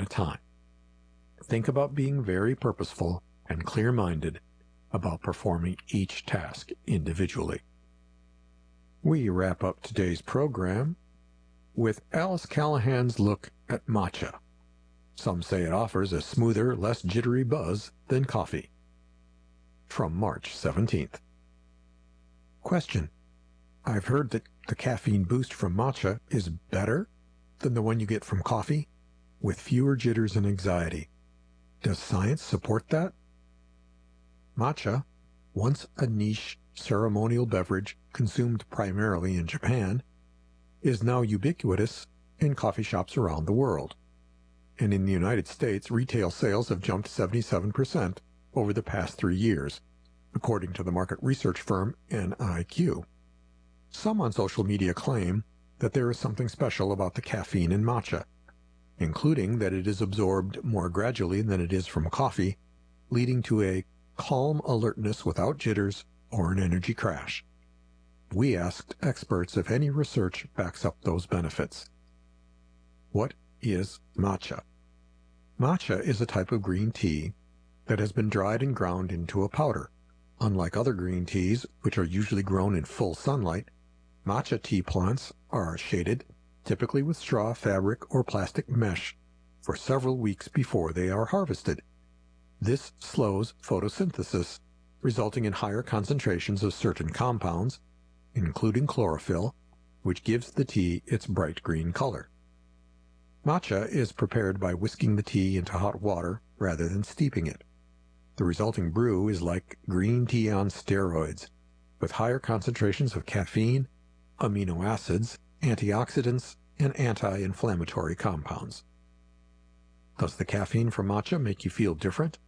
a time. Think about being very purposeful and clear-minded about performing each task individually. We wrap up today's program with Alice Callahan's look at matcha. Some say it offers a smoother, less jittery buzz than coffee. From March 17th. Question: I've heard that the caffeine boost from matcha is better than the one you get from coffee, with fewer jitters and anxiety. Does science support that? Matcha, once a niche ceremonial beverage consumed primarily in Japan, is now ubiquitous in coffee shops around the world. And in the United States, retail sales have jumped 77% over the past 3 years, according to the market research firm NIQ. Some on social media claim that there is something special about the caffeine in matcha, including that it is absorbed more gradually than it is from coffee, leading to a calm alertness without jitters or an energy crash. We asked experts if any research backs up those benefits. What is matcha? Matcha is a type of green tea that has been dried and ground into a powder. Unlike other green teas, which are usually grown in full sunlight, matcha tea plants are shaded, typically with straw, fabric, or plastic mesh, for several weeks before they are harvested. This slows photosynthesis, resulting in higher concentrations of certain compounds, including chlorophyll, which gives the tea its bright green color. Matcha is prepared by whisking the tea into hot water rather than steeping it. The resulting brew is like green tea on steroids, with higher concentrations of caffeine, amino acids, antioxidants, and anti-inflammatory compounds. Does the caffeine from matcha make you feel different?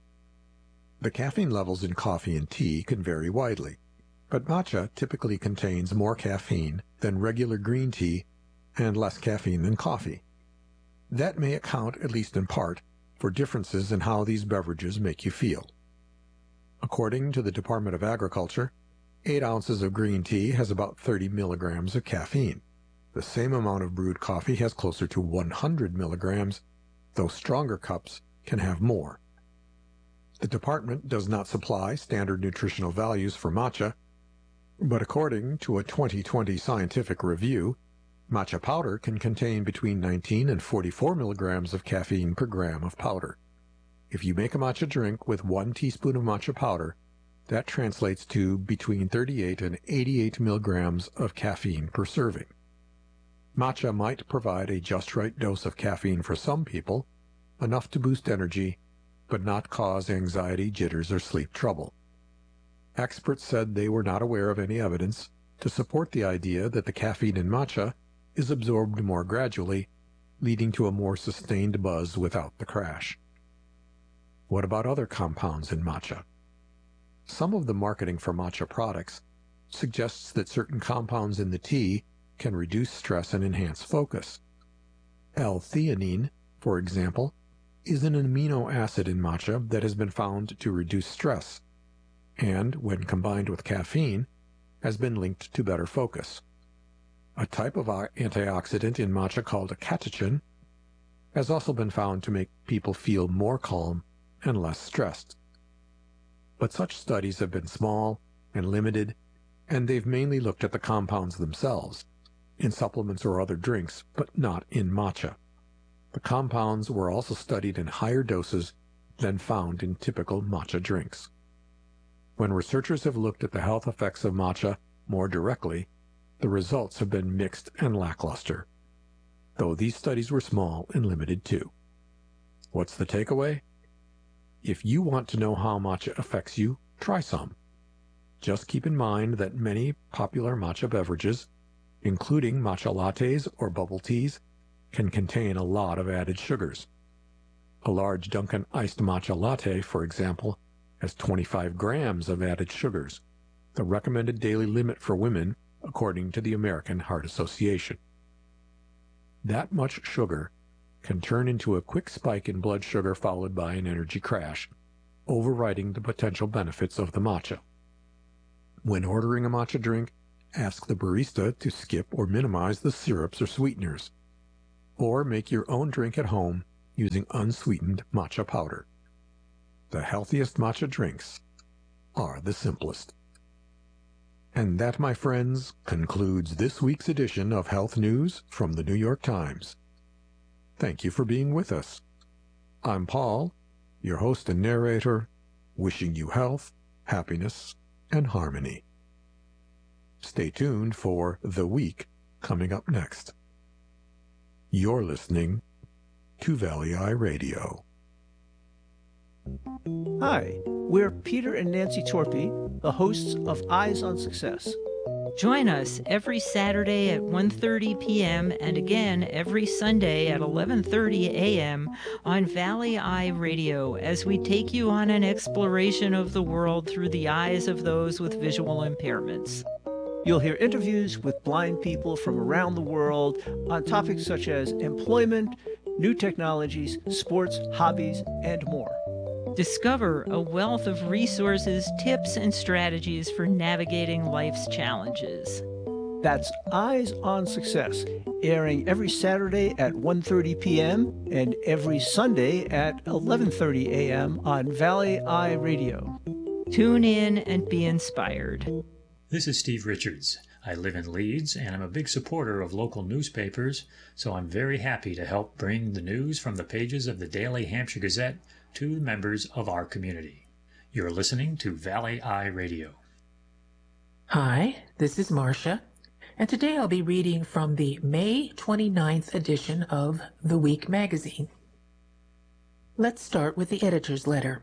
The caffeine levels in coffee and tea can vary widely, but matcha typically contains more caffeine than regular green tea and less caffeine than coffee. That may account, at least in part, for differences in how these beverages make you feel. According to the Department of Agriculture, 8 ounces of green tea has about 30 milligrams of caffeine. The same amount of brewed coffee has closer to 100 milligrams, though stronger cups can have more. The department does not supply standard nutritional values for matcha, but according to a 2020 scientific review, matcha powder can contain between 19 and 44 milligrams of caffeine per gram of powder. If you make a matcha drink with 1 teaspoon of matcha powder, that translates to between 38 and 88 milligrams of caffeine per serving. Matcha might provide a just right dose of caffeine for some people, enough to boost energy, but not cause anxiety, jitters, or sleep trouble. Experts said they were not aware of any evidence to support the idea that the caffeine in matcha is absorbed more gradually, leading to a more sustained buzz without the crash. What about other compounds in matcha? Some of the marketing for matcha products suggests that certain compounds in the tea can reduce stress and enhance focus. L-theanine, for example, is an amino acid in matcha that has been found to reduce stress, and, when combined with caffeine, has been linked to better focus. A type of antioxidant in matcha called a catechin has also been found to make people feel more calm and less stressed. But such studies have been small and limited, and they've mainly looked at the compounds themselves, in supplements or other drinks, but not in matcha. The compounds were also studied in higher doses than found in typical matcha drinks. When researchers have looked at the health effects of matcha more directly, the results have been mixed and lackluster, though these studies were small and limited too. What's the takeaway? If you want to know how matcha affects you, try some. Just keep in mind that many popular matcha beverages, including matcha lattes or bubble teas, can contain a lot of added sugars. A large Dunkin' iced matcha latte, for example, has 25 grams of added sugars, the recommended daily limit for women, according to the American Heart Association. That much sugar can turn into a quick spike in blood sugar followed by an energy crash, overriding the potential benefits of the matcha. When ordering a matcha drink, ask the barista to skip or minimize the syrups or sweeteners, or make your own drink at home using unsweetened matcha powder. The healthiest matcha drinks are the simplest. And that, my friends, concludes this week's edition of Health News from the New York Times. Thank you for being with us. I'm Paul, your host and narrator, wishing you health, happiness, and harmony. Stay tuned for The Week coming up next. You're listening to Valley Eye Radio. Hi, we're Peter and Nancy Torpy, the hosts of Eyes on Success. Join us every Saturday at 1:30 p.m. and again every Sunday at 11:30 a.m. on Valley Eye Radio as we take you on an exploration of the world through the eyes of those with visual impairments. You'll hear interviews with blind people from around the world on topics such as employment, new technologies, sports, hobbies, and more. Discover a wealth of resources, tips, and strategies for navigating life's challenges. That's Eyes on Success, airing every Saturday at 1:30 p.m. and every Sunday at 11:30 a.m. on Valley Eye Radio. Tune in and be inspired. This is Steve Richards. I live in Leeds and I'm a big supporter of local newspapers, so I'm very happy to help bring the news from the pages of the Daily Hampshire Gazette to members of our community. You're listening to Valley Eye Radio. Hi, this is Marcia, and today I'll be reading from the May 29th edition of The Week magazine. Let's start with the editor's letter.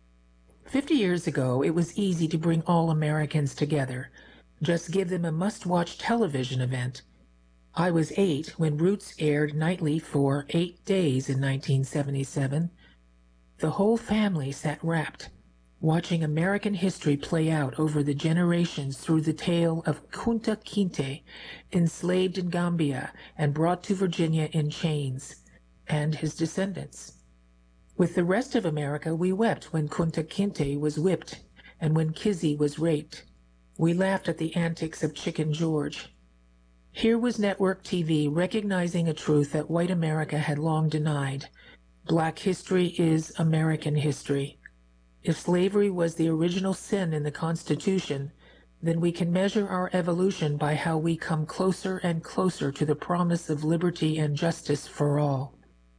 50 years ago, it was easy to bring all Americans together. Just give them a must-watch television event. I was 8 when Roots aired nightly for 8 days in 1977. The whole family sat rapt, watching American history play out over the generations through the tale of Kunta Kinte, enslaved in Gambia and brought to Virginia in chains, and his descendants. With the rest of America, we wept when Kunta Kinte was whipped and when Kizzy was raped. We laughed at the antics of Chicken George. Here was network TV recognizing a truth that white America had long denied. Black history is American history. If slavery was the original sin in the Constitution, then we can measure our evolution by how we come closer and closer to the promise of liberty and justice for all.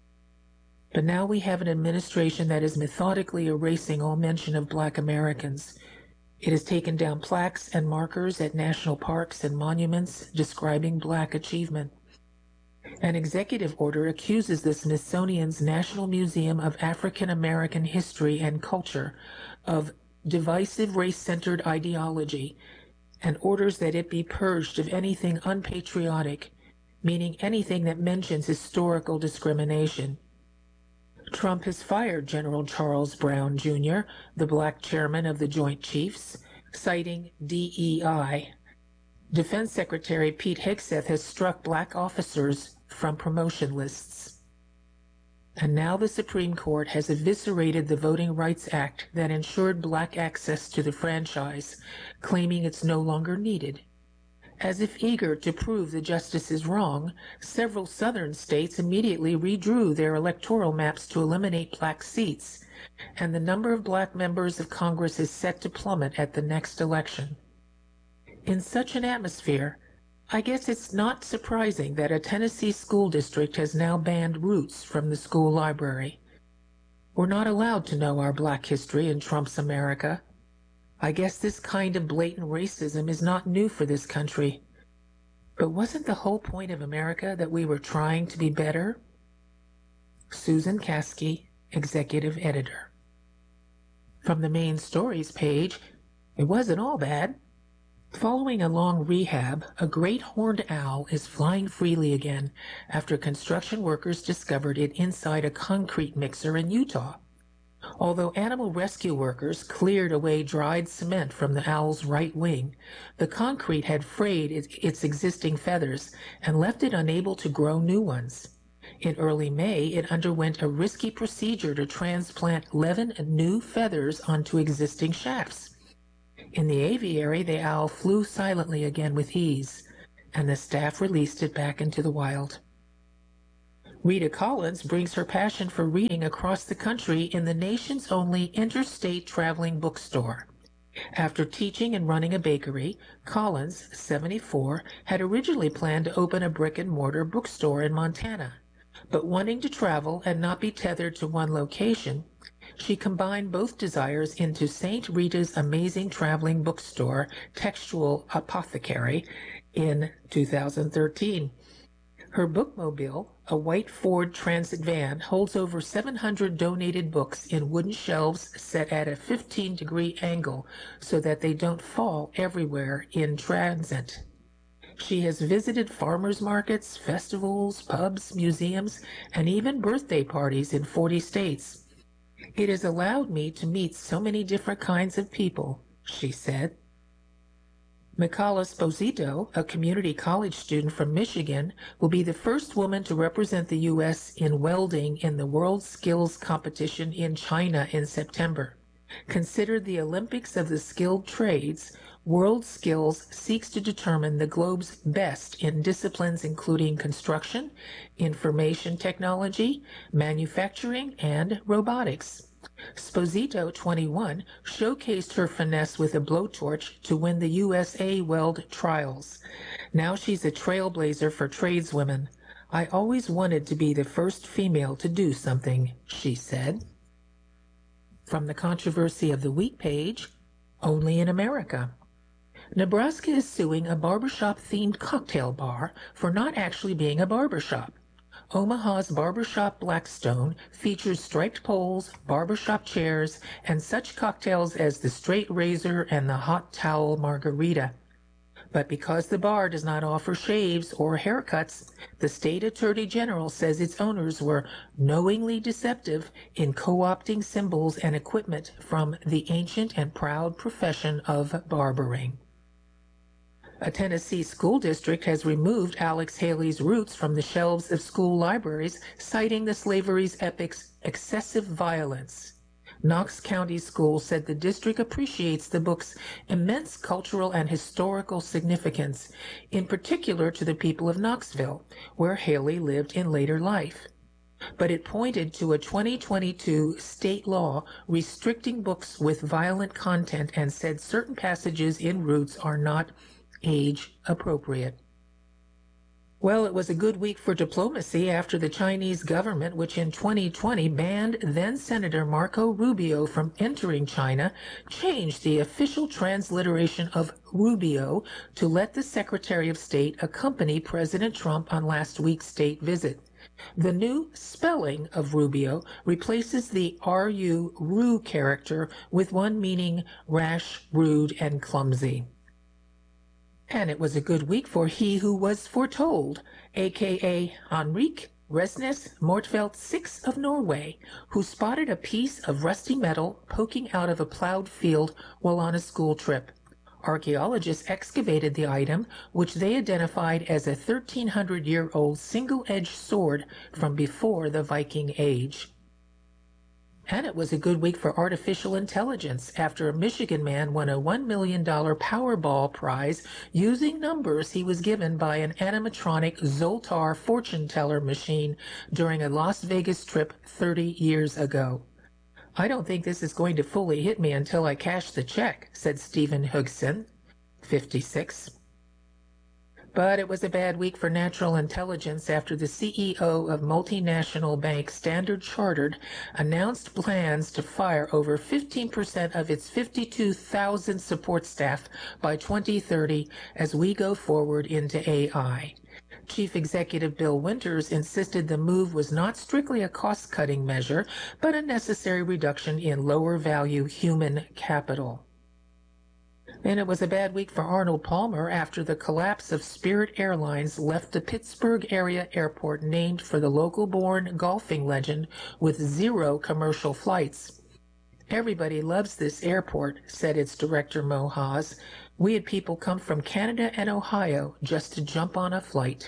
But now we have an administration that is methodically erasing all mention of Black Americans. It has taken down plaques and markers at national parks and monuments describing Black achievement. An executive order accuses the Smithsonian's National Museum of African American History and Culture of divisive race-centered ideology and orders that it be purged of anything unpatriotic, meaning anything that mentions historical discrimination. Trump has fired General Charles Brown, Jr., the Black chairman of the Joint Chiefs, citing DEI. Defense Secretary Pete Hegseth has struck Black officers from promotion lists. And now the Supreme Court has eviscerated the Voting Rights Act that ensured Black access to the franchise, claiming it's no longer needed. As if eager to prove the justice is wrong, several southern states immediately redrew their electoral maps to eliminate Black seats, and the number of Black members of Congress is set to plummet at the next election. In such an atmosphere, I guess it's not surprising that a Tennessee school district has now banned Roots from the school library. We're not allowed to know our Black history in Trump's America. I guess this kind of blatant racism is not new for this country. But wasn't the whole point of America that we were trying to be better? Susan Caskey, Executive Editor. From the main stories page, it wasn't all bad. Following a long rehab, a great horned owl is flying freely again after construction workers discovered it inside a concrete mixer in Utah. Although animal rescue workers cleared away dried cement from the owl's right wing, the concrete had frayed its existing feathers and left it unable to grow new ones. In early May, it underwent a risky procedure to transplant 11 new feathers onto existing shafts. In the aviary, the owl flew silently again with ease, and the staff released it back into the wild. Rita Collins brings her passion for reading across the country in the nation's only interstate traveling bookstore. After teaching and running a bakery, Collins, 74, had originally planned to open a brick-and-mortar bookstore in Montana. But wanting to travel and not be tethered to one location, she combined both desires into St. Rita's amazing traveling bookstore, Textual Apothecary, in 2013. Her bookmobile, a white Ford Transit van, holds over 700 donated books in wooden shelves set at a 15-degree angle so that they don't fall everywhere in transit. She has visited farmers markets, festivals, pubs, museums, and even birthday parties in 40 states. It has allowed me to meet so many different kinds of people, she said. Micala Sposito, a community college student from Michigan, will be the first woman to represent the U.S. in welding in the World Skills Competition in China in September. Considered the Olympics of the skilled trades, World Skills seeks to determine the globe's best in disciplines including construction, information technology, manufacturing, and robotics. Sposito, 21, showcased her finesse with a blowtorch to win the USA Weld Trials. Now she's a trailblazer for tradeswomen. I always wanted to be the first female to do something, she said. From the Controversy of the Week page, only in America. Nebraska is suing a barbershop-themed cocktail bar for not actually being a barbershop. Omaha's Barbershop Blackstone features striped poles, barbershop chairs, and such cocktails as the Straight Razor and the Hot Towel Margarita. But because the bar does not offer shaves or haircuts, the state attorney general says its owners were knowingly deceptive in co-opting symbols and equipment from the ancient and proud profession of barbering. A Tennessee school district has removed Alex Haley's Roots from the shelves of school libraries, citing the slavery's epic's excessive violence. Knox County Schools said the district appreciates the book's immense cultural and historical significance, in particular to the people of Knoxville, where Haley lived in later life. But it pointed to a 2022 state law restricting books with violent content and said certain passages in Roots are not age appropriate. Well, it was a good week for diplomacy after the Chinese government, which in 2020 banned then-Senator Marco Rubio from entering China, changed the official transliteration of Rubio to let the Secretary of State accompany President Trump on last week's state visit. The new spelling of Rubio replaces the Ru character with one meaning rash, rude, and clumsy. And it was a good week for he who was foretold, a.k.a. Henrik Resnes Mortfeldt VI of Norway, who spotted a piece of rusty metal poking out of a plowed field while on a school trip. Archaeologists excavated the item, which they identified as a 1,300-year-old single-edged sword from before the Viking Age. And it was a good week for artificial intelligence after a Michigan man won a $1 million Powerball prize using numbers he was given by an animatronic Zoltar fortune teller machine during a Las Vegas trip 30 years ago. I don't think this is going to fully hit me until I cash the check, said Stephen Hugson, 56. But it was a bad week for natural intelligence after the CEO of multinational bank Standard Chartered announced plans to fire over 15% of its 52,000 support staff by 2030 as we go forward into AI. Chief Executive Bill Winters insisted the move was not strictly a cost-cutting measure, but a necessary reduction in lower-value human capital. And it was a bad week for Arnold Palmer after the collapse of Spirit Airlines left the Pittsburgh area airport named for the local-born golfing legend with 0 commercial flights. Everybody loves this airport, said its director Mo Haas. We had people come from Canada and Ohio just to jump on a flight.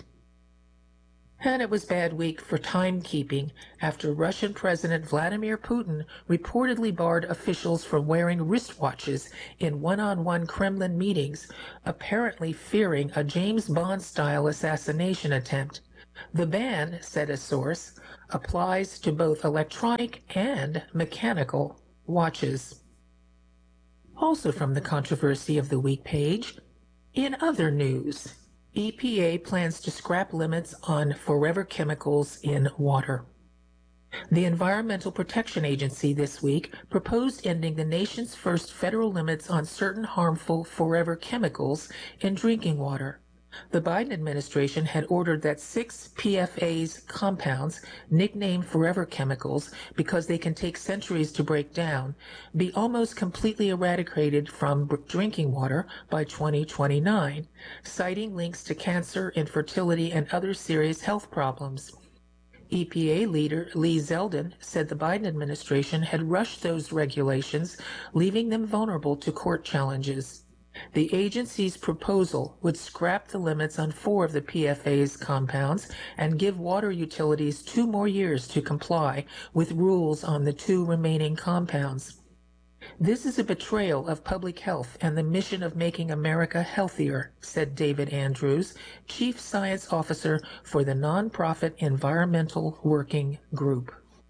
And it was a bad week for timekeeping after Russian President Vladimir Putin reportedly barred officials from wearing wristwatches in one-on-one Kremlin meetings, apparently fearing a James Bond-style assassination attempt. The ban, said a source, applies to both electronic and mechanical watches. Also from the Controversy of the Week page, in other news, EPA plans to scrap limits on forever chemicals in water. The Environmental Protection Agency this week proposed ending the nation's first federal limits on certain harmful forever chemicals in drinking water. The Biden administration had ordered that 6 PFAS compounds, nicknamed forever chemicals because they can take centuries to break down, be almost completely eradicated from drinking water by 2029, citing links to cancer, infertility, and other serious health problems. EPA leader Lee Zeldin said the Biden administration had rushed those regulations, leaving them vulnerable to court challenges. The agency's proposal would scrap the limits on 4 of the PFAS compounds and give water utilities 2 more years to comply with rules on the 2 remaining compounds. This is a betrayal of public health and the mission of making America healthier, said David Andrews, Chief Science Officer for the nonprofit Environmental Working Group.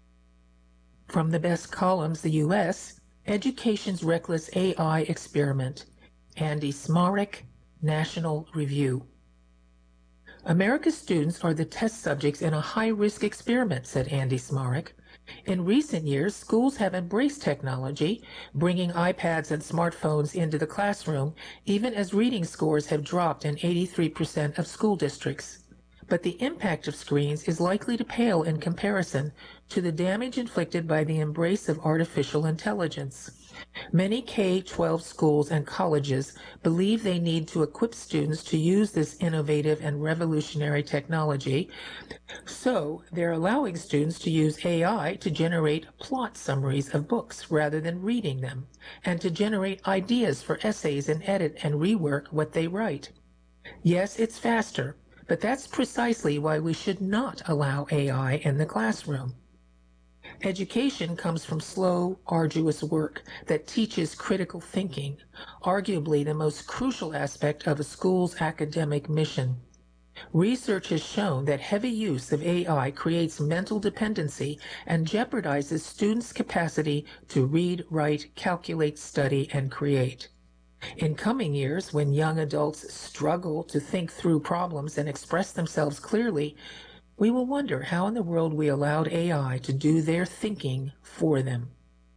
From the best columns, the U.S., Education's Reckless AI Experiment, Andy Smarek, National Review. America's students are the test subjects in a high-risk experiment, said Andy Smarek. In recent years, schools have embraced technology, bringing iPads and smartphones into the classroom, even as reading scores have dropped in 83% of school districts. But the impact of screens is likely to pale in comparison to the damage inflicted by the embrace of artificial intelligence. Many K-12 schools and colleges believe they need to equip students to use this innovative and revolutionary technology, so they're allowing students to use AI to generate plot summaries of books rather than reading them, and to generate ideas for essays and edit and rework what they write. Yes, it's faster, but that's precisely why we should not allow AI in the classroom. Education comes from slow, arduous work that teaches critical thinking, arguably the most crucial aspect of a school's academic mission. Research has shown that heavy use of AI creates mental dependency and jeopardizes students' capacity to read, write, calculate, study, and create. In coming years, when young adults struggle to think through problems and express themselves clearly, we will wonder how in the world we allowed AI to do their thinking for them.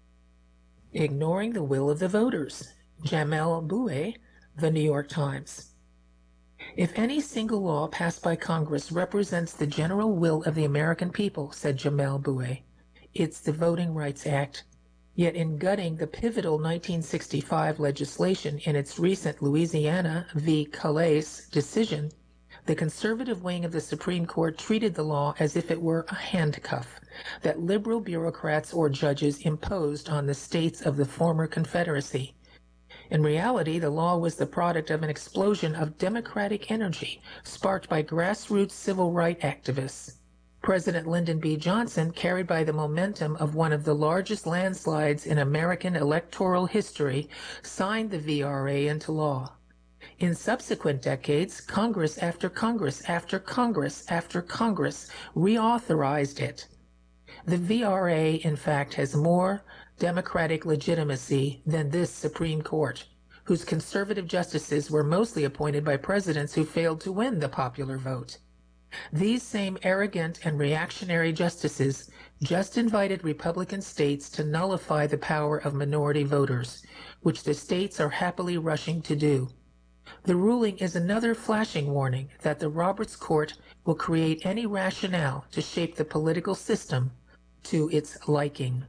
Ignoring the will of the voters. Jamelle Bouie, The New York Times. If any single law passed by Congress represents the general will of the American people, said Jamelle Bouie, it's the Voting Rights Act. Yet in gutting the pivotal 1965 legislation in its recent Louisiana v. Calais decision, the conservative wing of the Supreme Court treated the law as if it were a handcuff that liberal bureaucrats or judges imposed on the states of the former Confederacy. In reality, the law was the product of an explosion of democratic energy sparked by grassroots civil rights activists. President Lyndon B. Johnson, carried by the momentum of one of the largest landslides in American electoral history, signed the VRA into law. In subsequent decades, Congress after Congress after Congress after Congress reauthorized it. The VRA, in fact, has more democratic legitimacy than this Supreme Court, whose conservative justices were mostly appointed by presidents who failed to win the popular vote. These same arrogant and reactionary justices just invited Republican states to nullify the power of minority voters, which the states are happily rushing to do. The ruling is another flashing warning that the Roberts Court will create any rationale to shape the political system to its liking.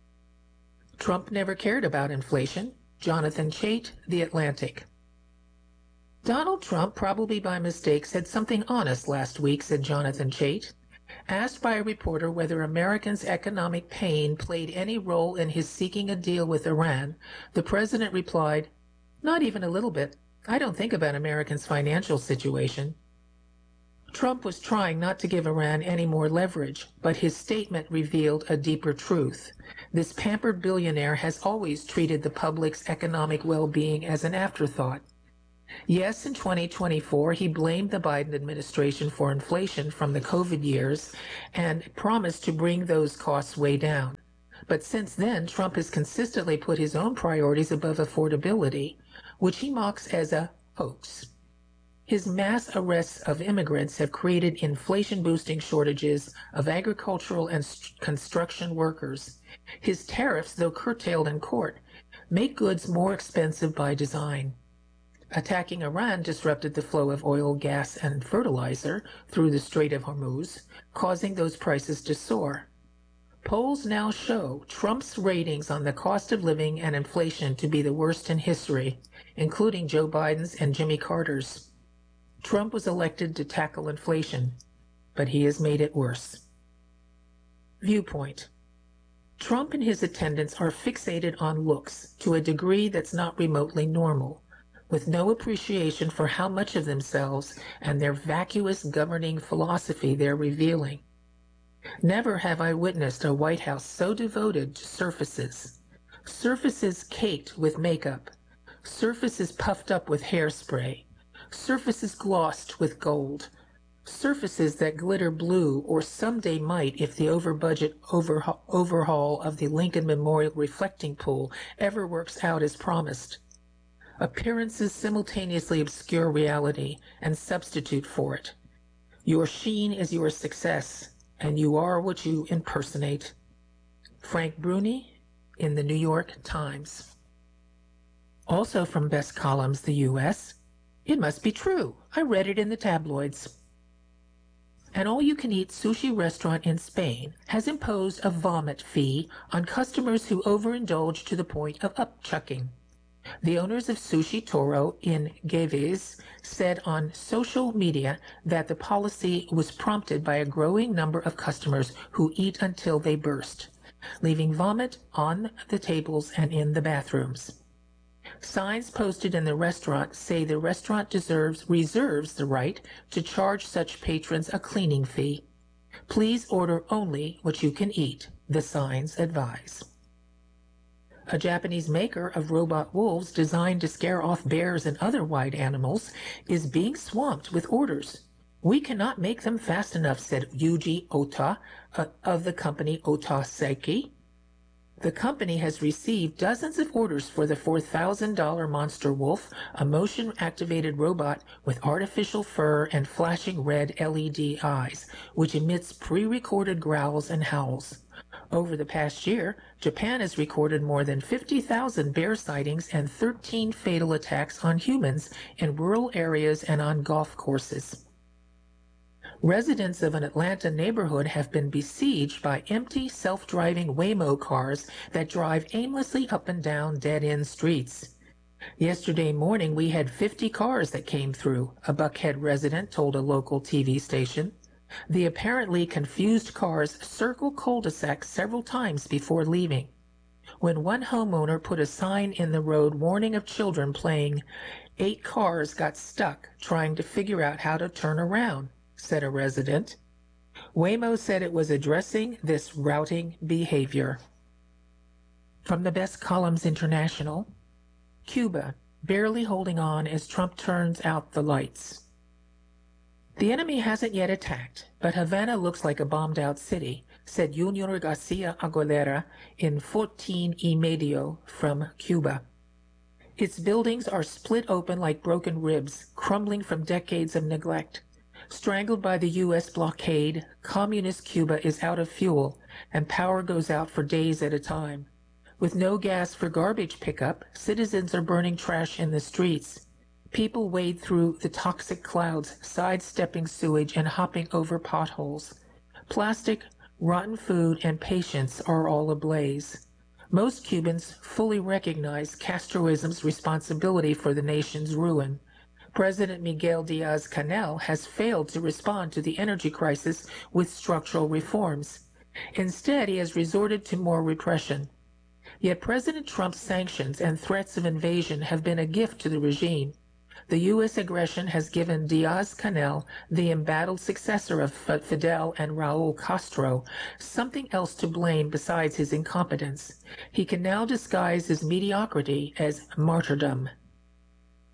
Trump never cared about inflation. Jonathan Chait, The Atlantic. Donald Trump, probably by mistake, said something honest last week, said Jonathan Chait. Asked by a reporter whether Americans' economic pain played any role in his seeking a deal with Iran, the president replied, "Not even a little bit. I don't think about Americans' financial situation." Trump was trying not to give Iran any more leverage, but his statement revealed a deeper truth. This pampered billionaire has always treated the public's economic well-being as an afterthought. Yes, in 2024, he blamed the Biden administration for inflation from the COVID years and promised to bring those costs way down. But since then, Trump has consistently put his own priorities above affordability, which he mocks as a hoax. His mass arrests of immigrants have created inflation-boosting shortages of agricultural and construction workers. His tariffs, though curtailed in court, make goods more expensive by design. Attacking Iran disrupted the flow of oil, gas, and fertilizer through the Strait of Hormuz, causing those prices to soar. Polls now show Trump's ratings on the cost of living and inflation to be the worst in history, including Joe Biden's and Jimmy Carter's. Trump was elected to tackle inflation, but he has made it worse. Viewpoint. Trump and his attendants are fixated on looks to a degree that's not remotely normal, with no appreciation for how much of themselves and their vacuous governing philosophy they're revealing. Never have I witnessed a White House so devoted to surfaces. Surfaces caked with makeup, surfaces puffed up with hairspray, surfaces glossed with gold, surfaces that glitter blue or someday might if the over-budget overhaul of the Lincoln Memorial reflecting pool ever works out as promised. Appearances simultaneously obscure reality and substitute for it. Your sheen is your success, and you are what you impersonate. Frank Bruni in the New York Times. Also from Best Columns, the U.S., it must be true. I read it in the tabloids. An all-you-can-eat sushi restaurant in Spain has imposed a vomit fee on customers who overindulge to the point of upchucking. The owners of Sushi Toro in Gévez said on social media that the policy was prompted by a growing number of customers who eat until they burst, leaving vomit on the tables and in the bathrooms. Signs posted in the restaurant say the restaurant reserves the right to charge such patrons a cleaning fee. Please order only what you can eat, the signs advise. A Japanese maker of robot wolves designed to scare off bears and other wild animals is being swamped with orders. We cannot make them fast enough, said Yuji Ota of the company Ota Seiki. The company has received dozens of orders for the $4,000 Monster Wolf, a motion-activated robot with artificial fur and flashing red LED eyes, which emits pre-recorded growls and howls. Over the past year, Japan has recorded more than 50,000 bear sightings and 13 fatal attacks on humans in rural areas and on golf courses. Residents of an Atlanta neighborhood have been besieged by empty, self-driving Waymo cars that drive aimlessly up and down dead-end streets. Yesterday morning, we had 50 cars that came through, a Buckhead resident told a local TV station. The apparently confused cars circle cul-de-sacs several times before leaving. When one homeowner put a sign in the road warning of children playing, 8 cars got stuck trying to figure out how to turn around, said a resident. Waymo said it was addressing this routing behavior. From the Best Columns International, Cuba, barely holding on as Trump turns out the lights. The enemy hasn't yet attacked, but Havana looks like a bombed-out city, said Junior Garcia Aguilera in 14 y Medio from Cuba. Its buildings are split open like broken ribs, crumbling from decades of neglect. Strangled by the U.S. blockade, communist Cuba is out of fuel, and power goes out for days at a time. With no gas for garbage pickup, citizens are burning trash in the streets. People wade through the toxic clouds, sidestepping sewage and hopping over potholes. Plastic, rotten food, and patience are all ablaze. Most Cubans fully recognize Castroism's responsibility for the nation's ruin. President Miguel Diaz-Canel has failed to respond to the energy crisis with structural reforms. Instead, he has resorted to more repression. Yet President Trump's sanctions and threats of invasion have been a gift to the regime. The U.S. aggression has given Diaz-Canel, the embattled successor of Fidel and Raul Castro, something else to blame besides his incompetence. He can now disguise his mediocrity as martyrdom.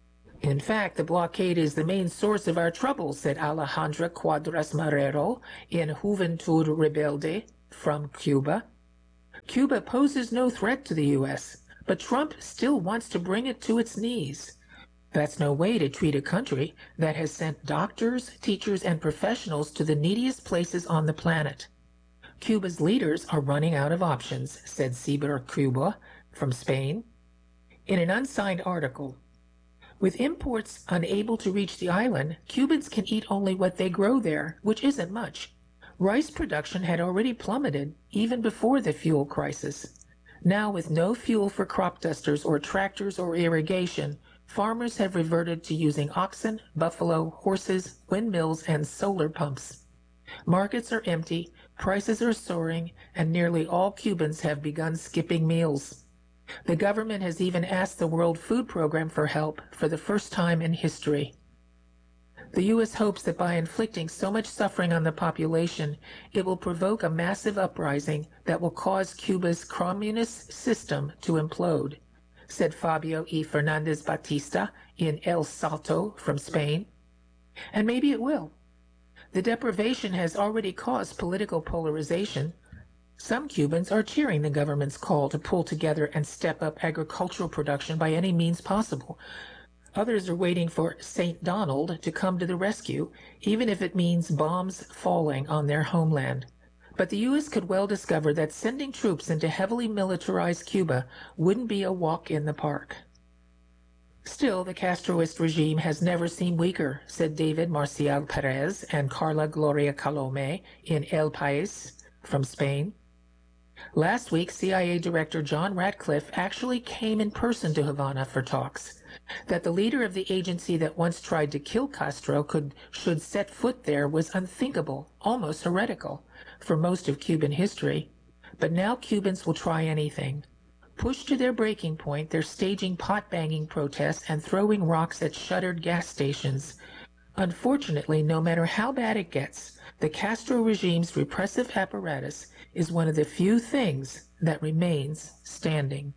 In fact, the blockade is the main source of our trouble, said Alejandra Cuadras Marrero in Juventud Rebelde from Cuba. Cuba poses no threat to the U.S., but Trump still wants to bring it to its knees. That's no way to treat a country that has sent doctors, teachers, and professionals to the neediest places on the planet. Cuba's leaders are running out of options, said Ciber Cuba from Spain. In an unsigned article, with imports unable to reach the island, Cubans can eat only what they grow there, which isn't much. Rice production had already plummeted even before the fuel crisis. Now, with no fuel for crop dusters or tractors or irrigation, farmers have reverted to using oxen, buffalo, horses, windmills, and solar pumps. Markets are empty, prices are soaring, and nearly all Cubans have begun skipping meals. The government has even asked the World Food Program for help for the first time in history. The U.S. hopes that by inflicting so much suffering on the population, it will provoke a massive uprising that will cause Cuba's communist system to implode, said Fabio E. Fernandez Batista in El Salto from Spain. And maybe it will. The deprivation has already caused political polarization. Some Cubans are cheering the government's call to pull together and step up agricultural production by any means possible. Others are waiting for St. Donald to come to the rescue, even if it means bombs falling on their homeland. But the U.S. could well discover that sending troops into heavily militarized Cuba wouldn't be a walk in the park. Still, the Castroist regime has never seemed weaker, said David Marcial Perez and Carla Gloria Calome in El País from Spain. Last week, CIA Director John Ratcliffe actually came in person to Havana for talks. That the leader of the agency that once tried to kill Castro should set foot there was unthinkable, almost heretical, for most of Cuban history. But now Cubans will try anything. Pushed to their breaking point, they're staging pot-banging protests and throwing rocks at shuttered gas stations. Unfortunately, no matter how bad it gets, the Castro regime's repressive apparatus is one of the few things that remains standing.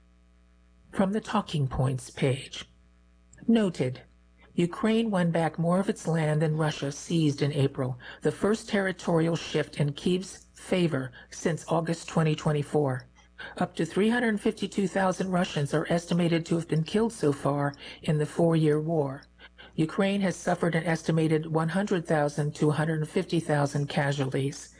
From the Talking Points page. Noted. Ukraine won back more of its land than Russia seized in April, the first territorial shift in Kyiv's favor since August 2024. Up to 352,000 Russians are estimated to have been killed so far in the 4-year war. Ukraine has suffered an estimated 100,000 to 150,000 casualties.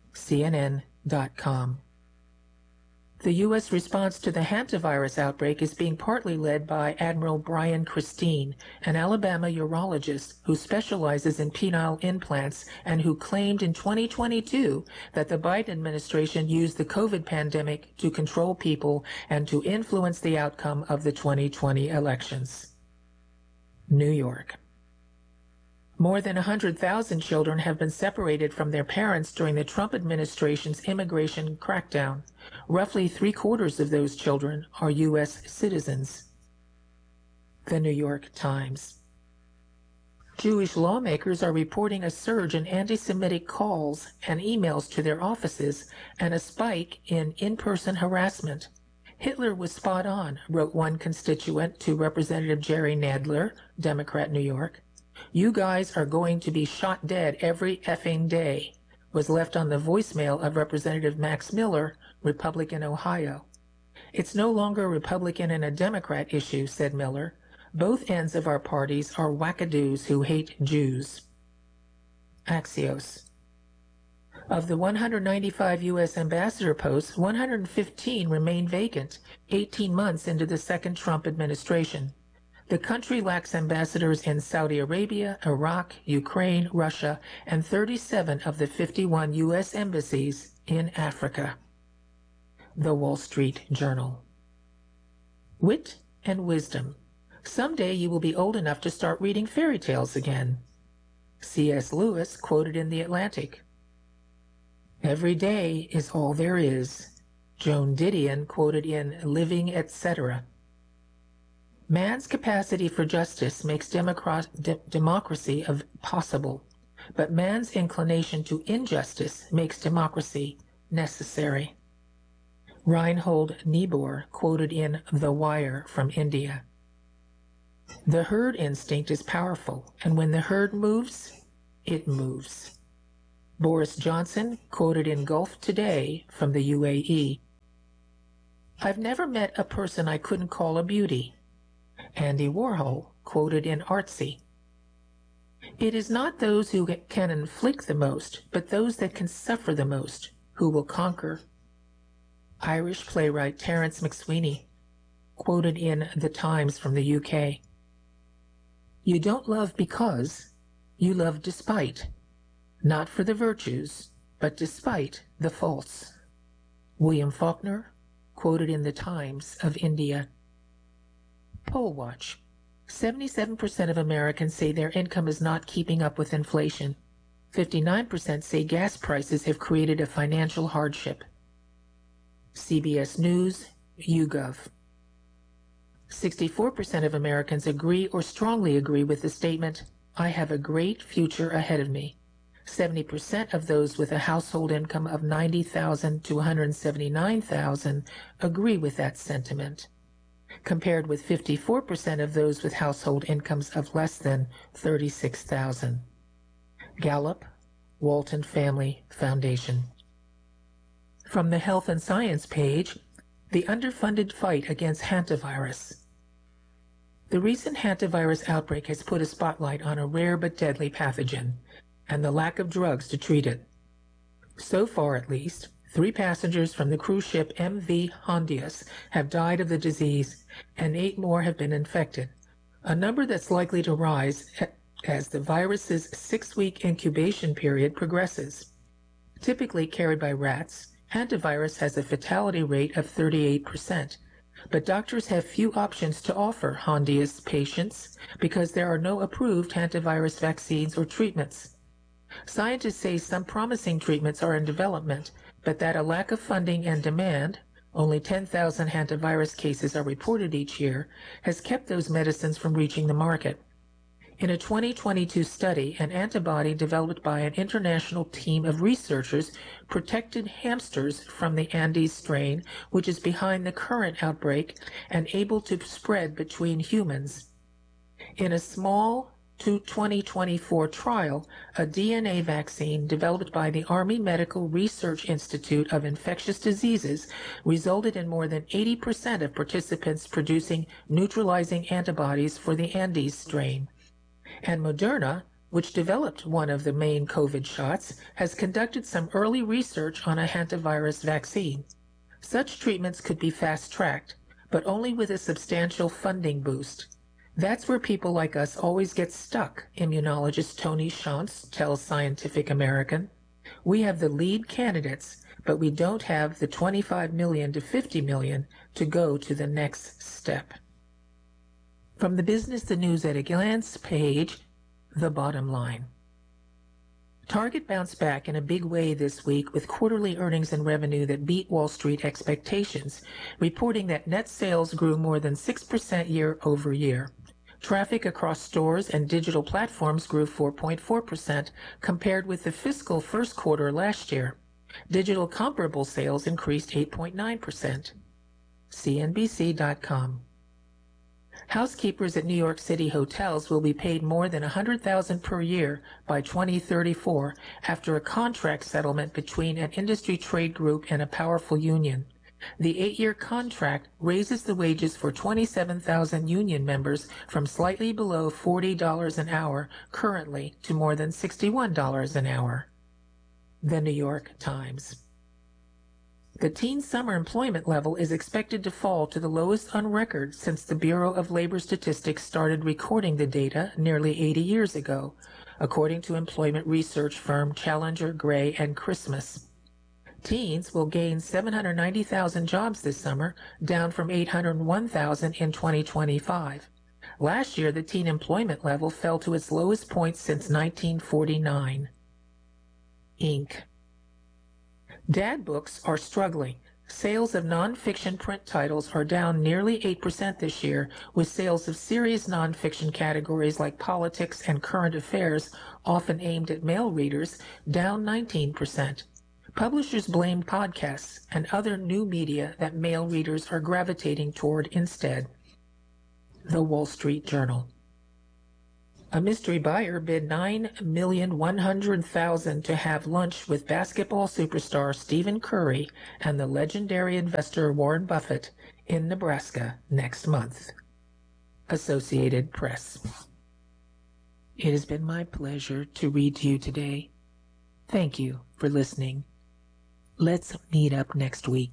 CNN.com. The U.S. response to the hantavirus outbreak is being partly led by Admiral Brian Christine, an Alabama urologist who specializes in penile implants and who claimed in 2022 that the Biden administration used the COVID pandemic to control people and to influence the outcome of the 2020 elections. New York. More than 100,000 children have been separated from their parents during the Trump administration's immigration crackdown. Roughly 3/4 of those children are U.S. citizens. The New York Times. Jewish lawmakers are reporting a surge in anti-Semitic calls and emails to their offices and a spike in in-person harassment. Hitler was spot on, wrote one constituent to Representative Jerry Nadler, Democrat, New York. You guys are going to be shot dead every effing day, was left on the voicemail of Representative Max Miller, Republican, Ohio. It's no longer a Republican and a Democrat issue, said Miller. Both ends of our parties are wackadoos who hate Jews. Axios. Of the 195 U.S. ambassador posts, 115 remain vacant 18 months into the second Trump administration. The country lacks ambassadors in Saudi Arabia, Iraq, Ukraine, Russia, and 37 of the 51 U.S. embassies in Africa. The Wall Street Journal. Wit and wisdom. Someday you will be old enough to start reading fairy tales again. C.S. Lewis quoted in The Atlantic. Every day is all there is. Joan Didion quoted in Living, Etc. Man's capacity for justice makes democracy possible, but man's inclination to injustice makes democracy necessary. Reinhold Niebuhr quoted in The Wire from India. The herd instinct is powerful, and when the herd moves, it moves. Boris Johnson, quoted in Gulf Today from the UAE. I've never met a person I couldn't call a beauty. Andy Warhol, quoted in Artsy. It is not those who can inflict the most, but those that can suffer the most, who will conquer. Irish playwright Terence McSweeney, quoted in The Times from the UK. You don't love because, you love despite, not for the virtues, but despite the faults. William Faulkner, quoted in The Times of India. Poll Watch. 77% of Americans say their income is not keeping up with inflation. 59% say gas prices have created a financial hardship. CBS News, YouGov. 64% of Americans agree or strongly agree with the statement, I have a great future ahead of me. 70% of those with a household income of $90,000 to $179,000 agree with that sentiment, compared with 54% of those with household incomes of less than $36,000. Gallup, Walton Family Foundation. From the Health and Science page, the underfunded fight against hantavirus. The recent hantavirus outbreak has put a spotlight on a rare but deadly pathogen and the lack of drugs to treat it. So far, at least, 3 passengers from the cruise ship MV Hondius have died of the disease, and 8 more have been infected, a number that's likely to rise as the virus's 6-week incubation period progresses. Typically carried by rats, hantavirus has a fatality rate of 38%, but doctors have few options to offer Hondius patients because there are no approved hantavirus vaccines or treatments. Scientists say some promising treatments are in development, but that a lack of funding and demand, only 10,000 hantavirus cases are reported each year, has kept those medicines from reaching the market. In a 2022 study, an antibody developed by an international team of researchers protected hamsters from the Andes strain, which is behind the current outbreak and able to spread between humans. In a small 2024 trial, a DNA vaccine developed by the Army Medical Research Institute of Infectious Diseases resulted in more than 80% of participants producing neutralizing antibodies for the Andes strain. And Moderna, which developed one of the main COVID shots, has conducted some early research on a hantavirus vaccine. Such treatments could be fast-tracked, but only with a substantial funding boost. That's where people like us always get stuck, immunologist Tony Shantz tells Scientific American. We have the lead candidates, but we don't have the 25 million to 50 million to go to the next step. From the Business the News at a Glance page, the bottom line. Target bounced back in a big way this week with quarterly earnings and revenue that beat Wall Street expectations, reporting that net sales grew more than 6% year over year. Traffic across stores and digital platforms grew 4.4% compared with the fiscal first quarter last year. Digital comparable sales increased 8.9%. CNBC.com. Housekeepers at New York City hotels will be paid more than $100,000 per year by 2034 after a contract settlement between an industry trade group and a powerful union. The 8-year contract raises the wages for 27,000 union members from slightly below $40 an hour currently to more than $61 an hour. The New York Times. The teen summer employment level is expected to fall to the lowest on record since the Bureau of Labor Statistics started recording the data nearly 80 years ago, according to employment research firm Challenger, Gray & Christmas. Teens will gain 790,000 jobs this summer, down from 801,000 in 2025. Last year, the teen employment level fell to its lowest point since 1949. Inc. Dad books are struggling. Sales of nonfiction print titles are down nearly 8% this year, with sales of serious nonfiction categories like politics and current affairs, often aimed at male readers, down 19%. Publishers blame podcasts and other new media that male readers are gravitating toward instead. The Wall Street Journal. A mystery buyer bid $9,100,000 to have lunch with basketball superstar Stephen Curry and the legendary investor Warren Buffett in Nebraska next month. Associated Press. It has been my pleasure to read to you today. Thank you for listening. Let's meet up next week.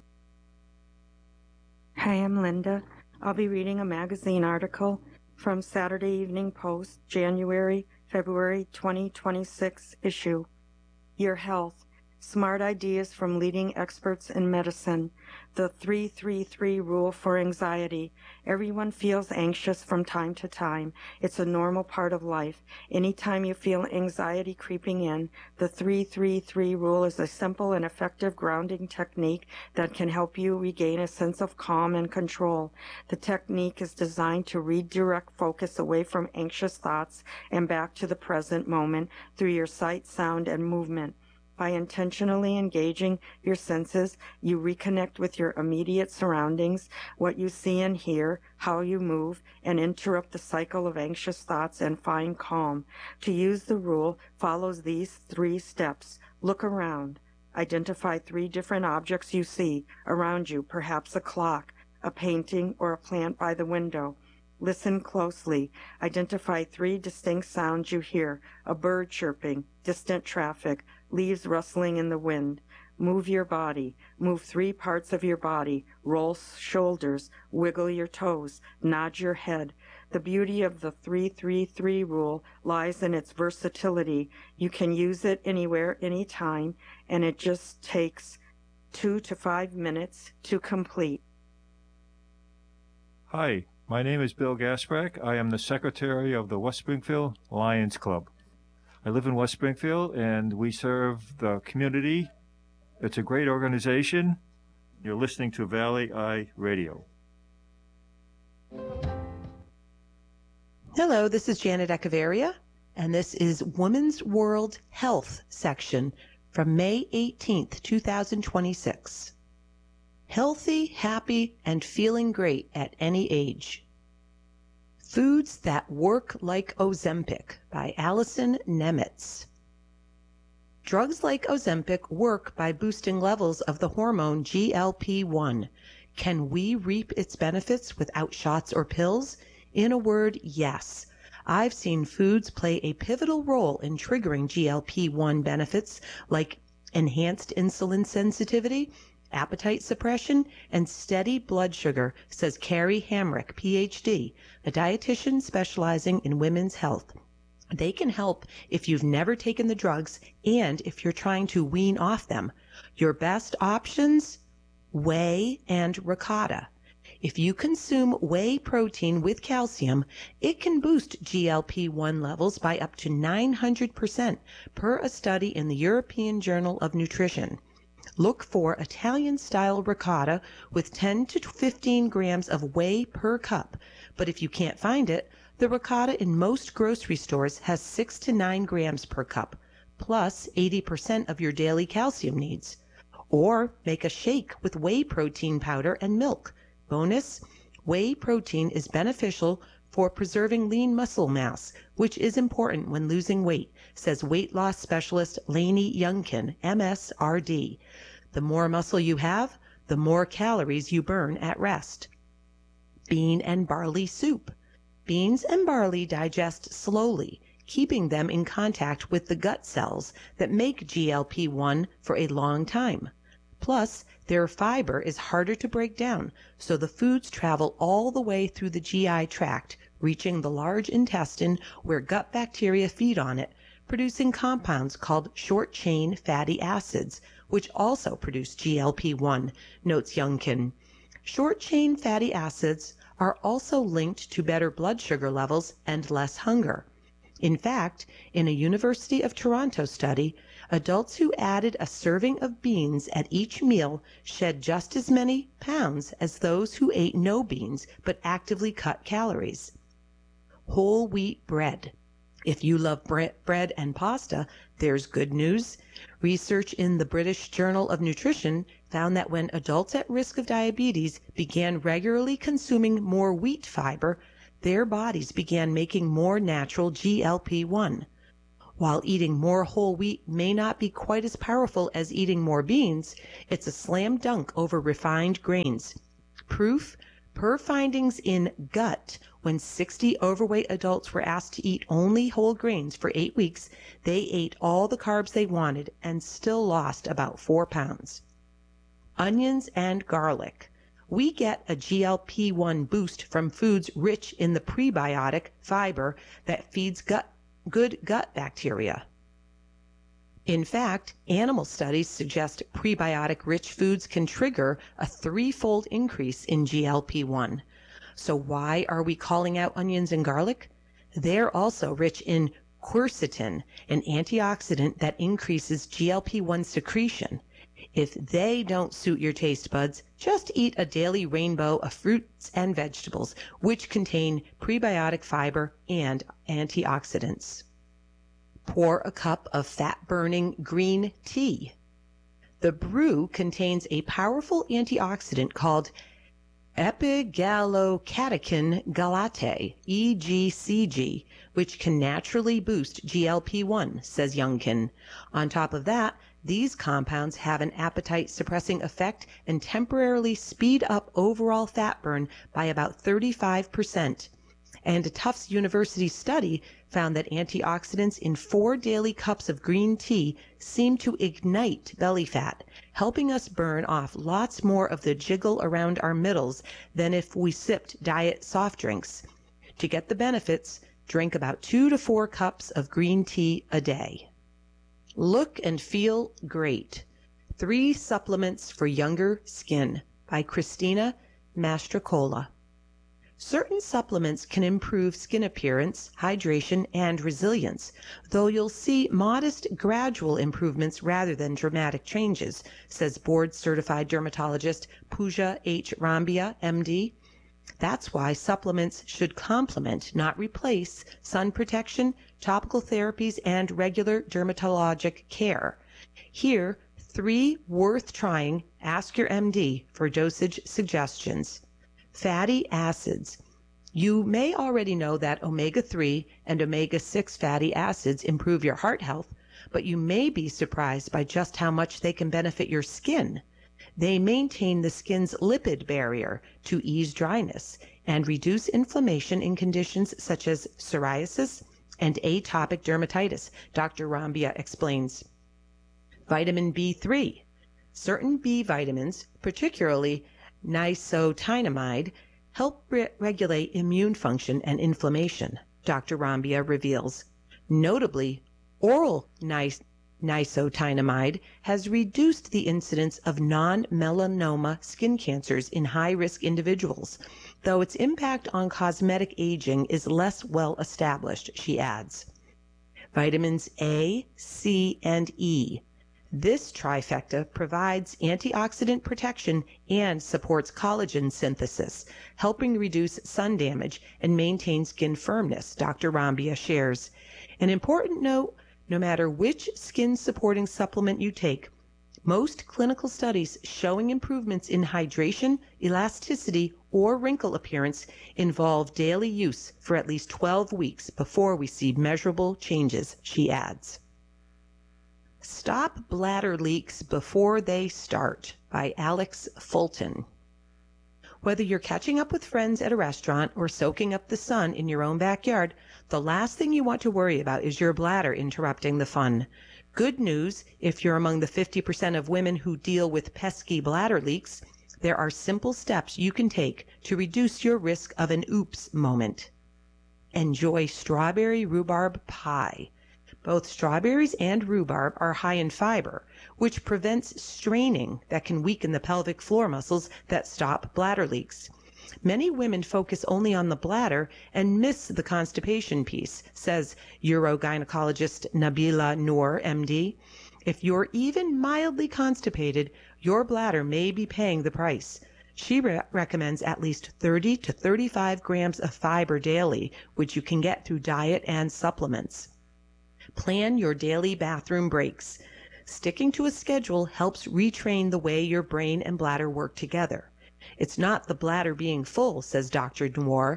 Hi, I'm Linda. I'll be reading a magazine article from Saturday Evening Post, February 2026 issue. Your Health. Smart ideas from leading experts in medicine. The 3-3-3 rule for anxiety. Everyone feels anxious from time to time. It's a normal part of life. Anytime you feel anxiety creeping in, the 3-3-3 rule is a simple and effective grounding technique that can help you regain a sense of calm and control. The technique is designed to redirect focus away from anxious thoughts and back to the present moment through your sight, sound, and movement. By intentionally engaging your senses, you reconnect with your immediate surroundings, what you see and hear, how you move, and interrupt the cycle of anxious thoughts and find calm. To use the rule, follows these 3 steps. Look around. Identify 3 different objects you see around you, perhaps a clock, a painting, or a plant by the window. Listen closely. Identify 3 distinct sounds you hear: a bird chirping, distant traffic, leaves rustling in the wind. Move your body. Move 3 parts of your body. Roll shoulders. Wiggle your toes. Nod your head. The beauty of the 3-3-3 rule lies in its versatility. You can use it anywhere, anytime, and it just takes 2 to 5 minutes to complete. Hi, my name is Bill Gasprack. I am the secretary of the West Springfield Lions Club. I live in West Springfield, and we serve the community. It's a great organization. You're listening to Valley Eye Radio. Hello, this is Janet Echevarria, and this is Women's World Health section from May 18th, 2026. Healthy, happy, and feeling great at any age. Foods That Work Like Ozempic by Alison Nemitz. Drugs like Ozempic work by boosting levels of the hormone GLP-1. Can we reap its benefits without shots or pills? In a word, yes. I've seen foods play a pivotal role in triggering GLP-1 benefits like enhanced insulin sensitivity, appetite suppression, and steady blood sugar, says Carrie Hamrick, Ph.D., a dietitian specializing in women's health. They can help if you've never taken the drugs and if you're trying to wean off them. Your best options? Whey and ricotta. If you consume whey protein with calcium, it can boost GLP-1 levels by up to 900% per a study in the European Journal of Nutrition. Look for Italian-style ricotta with 10 to 15 grams of whey per cup. But if you can't find it, the ricotta in most grocery stores has 6 to 9 grams per cup, plus 80% of your daily calcium needs. Or make a shake with whey protein powder and milk. Bonus, whey protein is beneficial for preserving lean muscle mass, which is important when losing weight, says weight loss specialist Lainey Youngkin, MSRD. The more muscle you have, the more calories you burn at rest. Bean and barley soup. Beans and barley digest slowly, keeping them in contact with the gut cells that make GLP-1 for a long time. Plus, their fiber is harder to break down, so the foods travel all the way through the GI tract, reaching the large intestine where gut bacteria feed on it, producing compounds called short-chain fatty acids, which also produce GLP-1, notes Youngkin. Short-chain fatty acids are also linked to better blood sugar levels and less hunger. In fact, in a University of Toronto study, adults who added a serving of beans at each meal shed just as many pounds as those who ate no beans but actively cut calories. Whole wheat bread. If you love bread and pasta, there's good news. Research in the British Journal of Nutrition found that when adults at risk of diabetes began regularly consuming more wheat fiber, their bodies began making more natural GLP-1. While eating more whole wheat may not be quite as powerful as eating more beans, it's a slam dunk over refined grains. Proof per findings in Gut, when 60 overweight adults were asked to eat only whole grains for 8 weeks, they ate all the carbs they wanted and still lost about 4 pounds. Onions and garlic. We get a GLP-1 boost from foods rich in the prebiotic fiber that feeds good gut bacteria. In fact, animal studies suggest prebiotic-rich foods can trigger a 3-fold increase in GLP-1. So why are we calling out onions and garlic? They're also rich in quercetin, an antioxidant that increases GLP-1 secretion. If they don't suit your taste buds, just eat a daily rainbow of fruits and vegetables, which contain prebiotic fiber and antioxidants. Pour a cup of fat-burning green tea. The brew contains a powerful antioxidant called epigallocatechin gallate, EGCG, which can naturally boost GLP-1, says Youngkin. On top of that, these compounds have an appetite-suppressing effect and temporarily speed up overall fat burn by about 35%. And a Tufts University study found that antioxidants in 4 daily cups of green tea seem to ignite belly fat, helping us burn off lots more of the jiggle around our middles than if we sipped diet soft drinks. To get the benefits, drink about 2 to 4 cups of green tea a day. Look and feel great. 3 supplements for younger skin by Christina Mastrocola. Certain supplements can improve skin appearance, hydration, and resilience, though you'll see modest, gradual improvements rather than dramatic changes, says board-certified dermatologist Pooja H. Rambia, MD. That's why supplements should complement, not replace, sun protection, topical therapies, and regular dermatologic care. Here, 3 worth trying. Ask your MD for dosage suggestions. Fatty acids. You may already know that omega-3 and omega-6 fatty acids improve your heart health, but you may be surprised by just how much they can benefit your skin. They maintain the skin's lipid barrier to ease dryness and reduce inflammation in conditions such as psoriasis and atopic dermatitis, Dr. Rambia explains. Vitamin B3. Certain B vitamins, particularly nicotinamide, help regulate immune function and inflammation, Dr. Rambia reveals. Notably, oral nicotinamide has reduced the incidence of non-melanoma skin cancers in high-risk individuals, though its impact on cosmetic aging is less well established, she adds. Vitamins A, C, and E. This trifecta provides antioxidant protection and supports collagen synthesis, helping reduce sun damage and maintain skin firmness, Dr. Rambia shares. An important note, no matter which skin-supporting supplement you take, most clinical studies showing improvements in hydration, elasticity, or wrinkle appearance involve daily use for at least 12 weeks before we see measurable changes, she adds. Stop Bladder Leaks Before They Start by Alex Fulton. Whether you're catching up with friends at a restaurant or soaking up the sun in your own backyard, the last thing you want to worry about is your bladder interrupting the fun. Good news, if you're among the 50% of women who deal with pesky bladder leaks, there are simple steps you can take to reduce your risk of an oops moment. Enjoy strawberry rhubarb pie. Both strawberries and rhubarb are high in fiber, which prevents straining that can weaken the pelvic floor muscles that stop bladder leaks. Many women focus only on the bladder and miss the constipation piece, says urogynecologist Nabila Noor, MD. If you're even mildly constipated, your bladder may be paying the price. She recommends at least 30 to 35 grams of fiber daily, which you can get through diet and supplements. Plan your daily bathroom breaks. Sticking to a schedule helps retrain the way your brain and bladder work together. It's not the bladder being full, says Dr. Noor.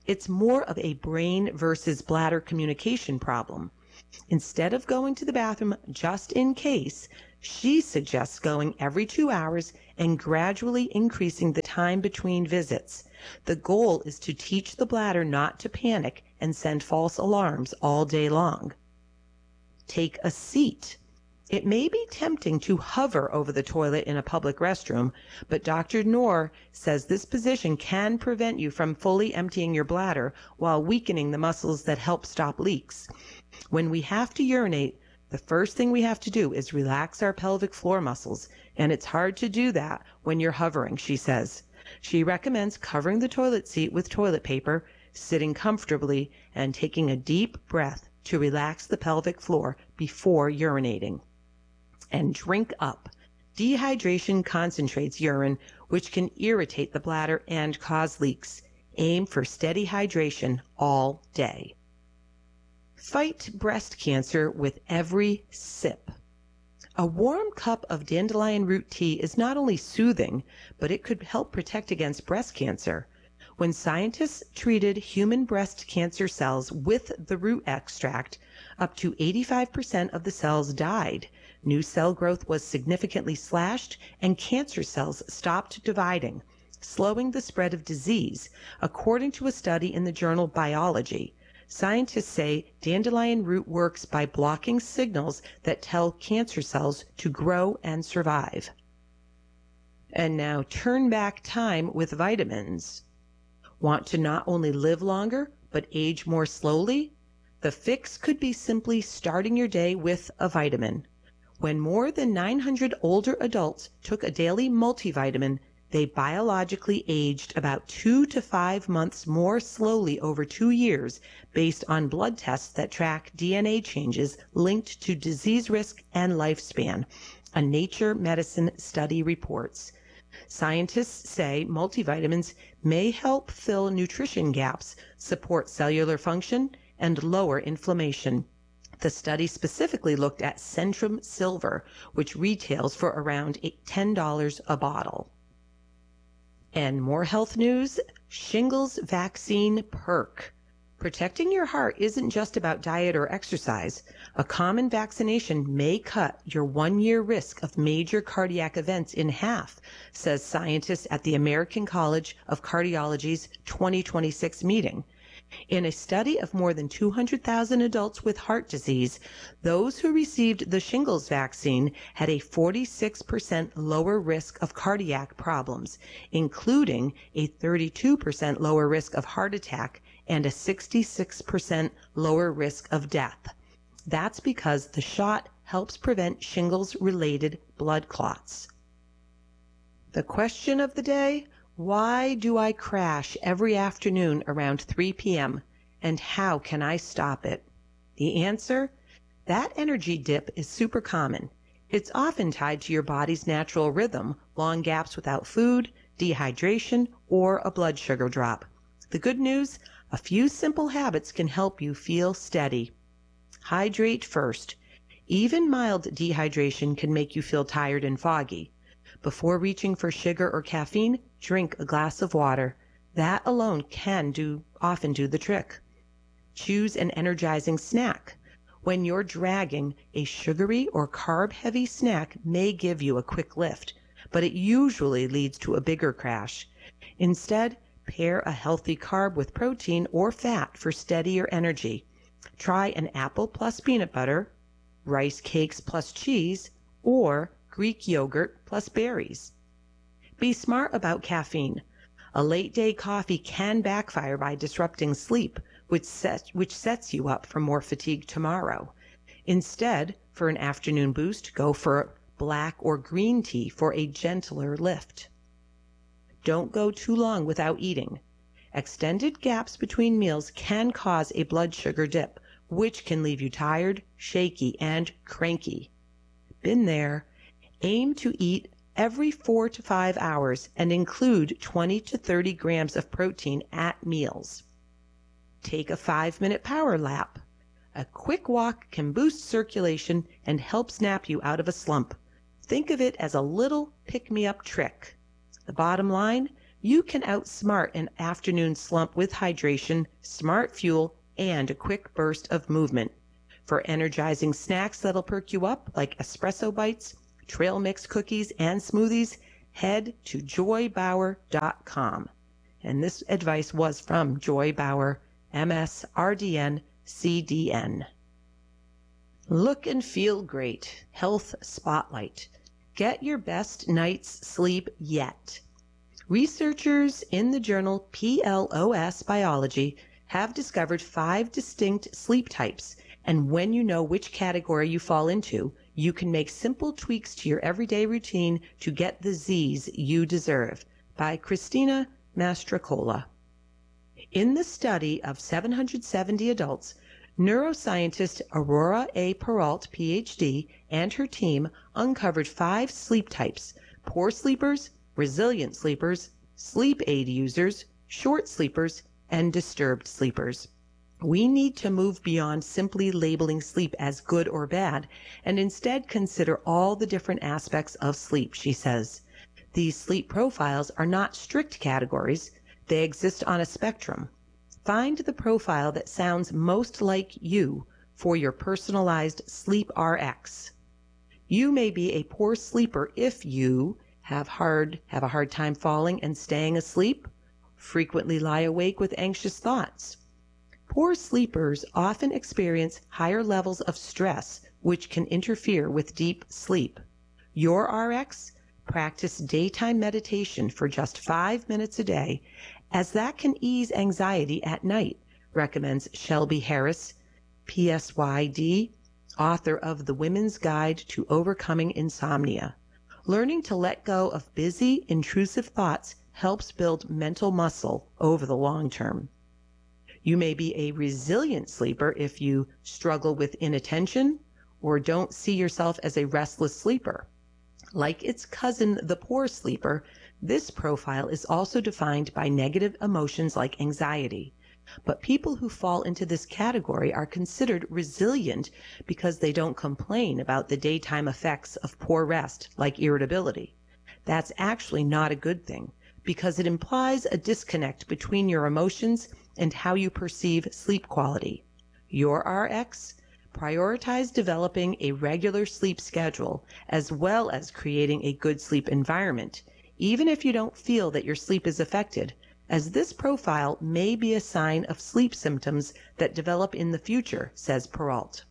It's more of a brain versus bladder communication problem. Instead of going to the bathroom just in case, she suggests going every 2 hours and gradually increasing the time between visits. The goal is to teach the bladder not to panic and send false alarms all day long. Take a seat. It may be tempting to hover over the toilet in a public restroom, but Dr. Noor says this position can prevent you from fully emptying your bladder while weakening the muscles that help stop leaks. When we have to urinate, the first thing we have to do is relax our pelvic floor muscles, and it's hard to do that when you're hovering, she says. She recommends covering the toilet seat with toilet paper, sitting comfortably, and taking a deep breath to relax the pelvic floor before urinating. And drink up. Dehydration concentrates urine, which can irritate the bladder and cause leaks. Aim for steady hydration all day. Fight breast cancer with every sip. A warm cup of dandelion root tea is not only soothing, but it could help protect against breast cancer. When scientists treated human breast cancer cells with the root extract, up to 85% of the cells died. New cell growth was significantly slashed, and cancer cells stopped dividing, slowing the spread of disease, according to a study in the journal Biology. Scientists say dandelion root works by blocking signals that tell cancer cells to grow and survive. And now turn back time with vitamins. Want to not only live longer, but age more slowly? The fix could be simply starting your day with a vitamin. When more than 900 older adults took a daily multivitamin, they biologically aged about 2 to 5 months more slowly over 2 years based on blood tests that track DNA changes linked to disease risk and lifespan, a Nature Medicine study reports. Scientists say multivitamins may help fill nutrition gaps, support cellular function, and lower inflammation. The study specifically looked at Centrum Silver, which retails for around $10 a bottle. And more health news, shingles vaccine perk. Protecting your heart isn't just about diet or exercise. A common vaccination may cut your 1-year risk of major cardiac events in half, says scientists at the American College of Cardiology's 2026 meeting. In a study of more than 200,000 adults with heart disease, those who received the shingles vaccine had a 46% lower risk of cardiac problems, including a 32% lower risk of heart attack and a 66% lower risk of death. That's because the shot helps prevent shingles-related blood clots. The question of the day: why do I crash every afternoon around 3 p.m., and how can I stop it? The answer? That energy dip is super common. It's often tied to your body's natural rhythm, long gaps without food, dehydration, or a blood sugar drop. The good news? A few simple habits can help you feel steady. Hydrate first. Even mild dehydration can make you feel tired and foggy. Before reaching for sugar or caffeine, drink a glass of water. That alone can often do the trick. Choose an energizing snack. When you're dragging, a sugary or carb-heavy snack may give you a quick lift, but it usually leads to a bigger crash. Instead, pair a healthy carb with protein or fat for steadier energy. Try an apple plus peanut butter, rice cakes plus cheese, or Greek yogurt plus berries. Be smart about caffeine. A late-day coffee can backfire by disrupting sleep, which sets you up for more fatigue tomorrow. Instead, for an afternoon boost, go for black or green tea for a gentler lift. Don't go too long without eating. Extended gaps between meals can cause a blood sugar dip, which can leave you tired, shaky, and cranky. Been there. Aim to eat every 4 to 5 hours and include 20 to 30 grams of protein at meals. Take a 5-minute power lap. A quick walk can boost circulation and help snap you out of a slump. Think of it as a little pick-me-up trick. The bottom line, You can outsmart an afternoon slump with hydration, smart fuel, and a quick burst of movement. For energizing snacks that'll perk you up, like espresso bites, trail mix cookies, and smoothies, head to joybauer.com. And this advice was from Joy Bauer, MS, RDN, CDN. Look and feel great. Health Spotlight. Get your best night's sleep yet. Researchers in the journal PLOS Biology have discovered 5 distinct sleep types, and when you know which category you fall into, you can make simple tweaks to your everyday routine to get the Z's you deserve. By Christina Mastrocola. In the study of 770 adults, neuroscientist Aurora A. Peralt, Ph.D., and her team uncovered 5 sleep types: poor sleepers, resilient sleepers, sleep aid users, short sleepers, and disturbed sleepers. We need to move beyond simply labeling sleep as good or bad and instead consider all the different aspects of sleep, she says. These sleep profiles are not strict categories. They exist on a spectrum. Find the profile that sounds most like you for your personalized Sleep RX. You may be a poor sleeper if you have a hard time falling and staying asleep, frequently lie awake with anxious thoughts. Poor sleepers often experience higher levels of stress, which can interfere with deep sleep. Your RX, practice daytime meditation for just 5 minutes a day, as that can ease anxiety at night, recommends Shelby Harris, PSYD, author of The Women's Guide to Overcoming Insomnia. Learning to let go of busy, intrusive thoughts helps build mental muscle over the long term. You may be a resilient sleeper if you struggle with inattention or don't see yourself as a restless sleeper. Like its cousin, the poor sleeper, this profile is also defined by negative emotions like anxiety. But people who fall into this category are considered resilient because they don't complain about the daytime effects of poor rest, like irritability. That's actually not a good thing, because it implies a disconnect between your emotions and how you perceive sleep quality. Your RX, prioritize developing a regular sleep schedule as well as creating a good sleep environment, even if you don't feel that your sleep is affected, as this profile may be a sign of sleep symptoms that develop in the future, says Peralt.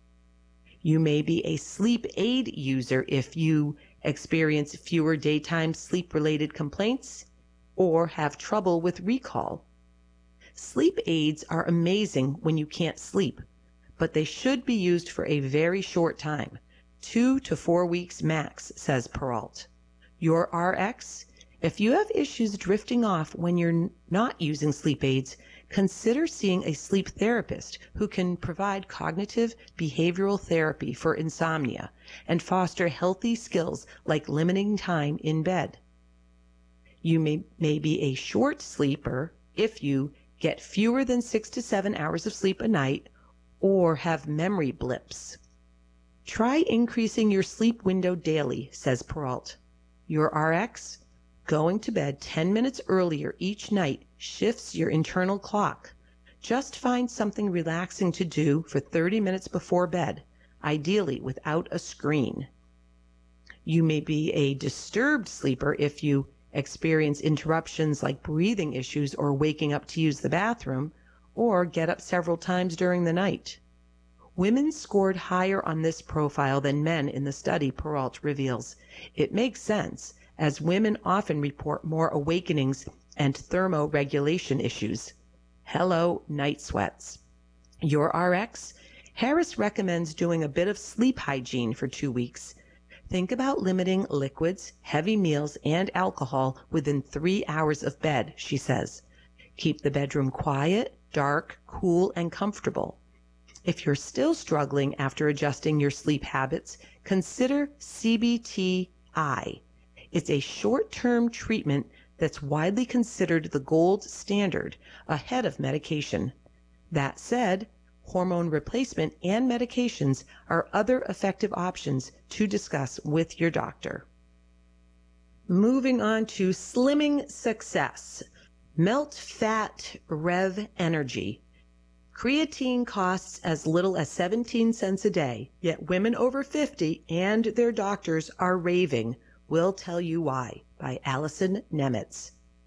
You may be a sleep aid user if you experience fewer daytime sleep-related complaints or have trouble with recall. Sleep aids are amazing when you can't sleep, but they should be used for a very short time, 2 to 4 weeks max, says Peralt. Your RX, if you have issues drifting off when you're not using sleep aids, consider seeing a sleep therapist who can provide cognitive behavioral therapy for insomnia and foster healthy skills like limiting time in bed. You may be a short sleeper if you get fewer than 6 to 7 hours of sleep a night or have memory blips. Try increasing your sleep window daily, says Peralt. Your RX, going to bed 10 minutes earlier each night shifts your internal clock. Just find something relaxing to do for 30 minutes before bed, ideally without a screen. You may be a disturbed sleeper if you experience interruptions like breathing issues or waking up to use the bathroom, or get up several times during the night. Women scored higher on this profile than men in the study, Peralt reveals. It makes sense, as women often report more awakenings and thermoregulation issues. Hello, night sweats. Your RX, Harris recommends doing a bit of sleep hygiene for 2 weeks. Think about limiting liquids, heavy meals, and alcohol within 3 hours of bed, she says. Keep the bedroom quiet, dark, cool, and comfortable. If you're still struggling after adjusting your sleep habits, consider CBTI. It's a short-term treatment that's widely considered the gold standard ahead of medication. That said, hormone replacement and medications are other effective options to discuss with your doctor. Moving on to Slimming Success. Melt Fat Rev Energy. Creatine costs as little as 17 cents a day, yet women over 50 and their doctors are raving. We'll tell you why, by Allison Nemitz.